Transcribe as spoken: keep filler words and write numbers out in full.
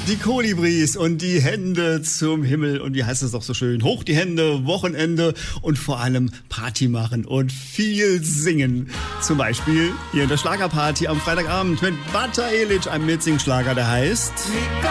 Die Kolibris und die Hände zum Himmel. Und wie heißt es doch so schön? Hoch die Hände, Wochenende und vor allem Party machen und viel singen. Zum Beispiel hier in der Schlagerparty am Freitagabend mit Bata Elic, einem Mitsingschlager, der heißt...